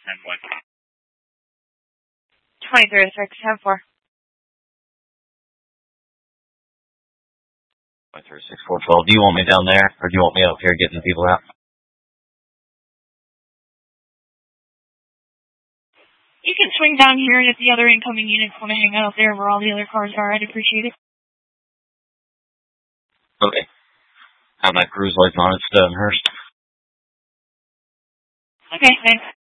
2306, 10-4. 236412. Do you want me down there, or do you want me up here getting the people out? You can swing down here, and if the other incoming units want to hang out there where all the other cars are, I'd appreciate it. Okay. Have my cruise lights on at Stonehurst. Okay, thanks.